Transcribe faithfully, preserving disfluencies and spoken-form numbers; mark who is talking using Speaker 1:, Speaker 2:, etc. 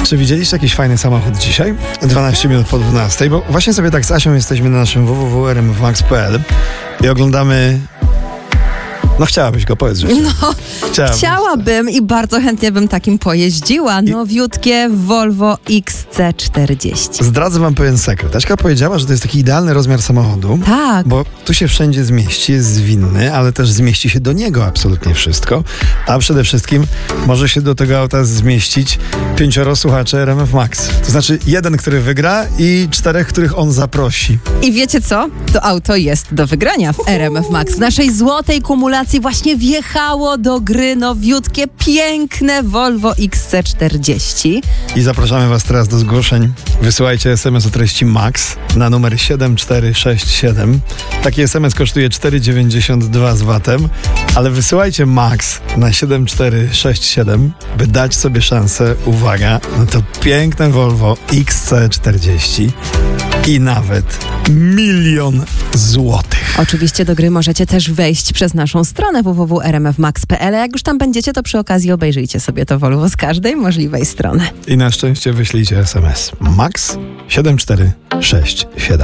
Speaker 1: Czy widzieliście jakiś fajny samochód dzisiaj? dwanaście minut po dwunastej, bo właśnie sobie tak z Asią jesteśmy na naszym w w w kropka r m f max kropka p l i oglądamy... No chciałabyś go, powiedz, że
Speaker 2: No, chciałabym i bardzo chętnie bym takim pojeździła. Nowiutkie Volvo X C czterdzieści.
Speaker 1: Zdradzę wam pewien sekret. Aśka powiedziała, że to jest taki idealny rozmiar samochodu.
Speaker 2: Tak.
Speaker 1: Bo tu się wszędzie zmieści, jest zwinny, ale też zmieści się do niego absolutnie wszystko. A przede wszystkim może się do tego auta zmieścić pięcioro słuchaczy R M F Max. To znaczy jeden, który wygra i czterech, których on zaprosi.
Speaker 2: I wiecie co? To auto jest do wygrania w R M F Max. W naszej złotej kumulacji właśnie wjechało do gry nowiutkie, piękne Volvo X C czterdzieści.
Speaker 1: I zapraszamy was teraz do zgłoszeń. Wysyłajcie es em es o treści MAX na numer siedem cztery sześć siedem. Taki es em es kosztuje cztery dziewięćdziesiąt dwa z vatem, ale wysyłajcie MAX na siedem cztery sześć siedem, by dać sobie szansę, uwaga, na to piękne Volvo X C czterdzieści i nawet milion złotych.
Speaker 2: Oczywiście do gry możecie też wejść przez naszą stronę w w w kropka r m f max kropka p l. Jak już tam będziecie, to przy okazji obejrzyjcie sobie to Volvo z każdej możliwej strony.
Speaker 1: I na szczęście wyślijcie es em es MAX siedem cztery sześć siedem.